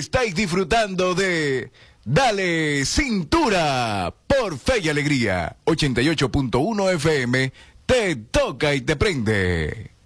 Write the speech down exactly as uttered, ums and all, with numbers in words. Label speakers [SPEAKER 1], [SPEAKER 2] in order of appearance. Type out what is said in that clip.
[SPEAKER 1] estáis disfrutando de Dale Cintura por Fe y Alegría. ochenta y ocho punto uno F M, te toca y te prende.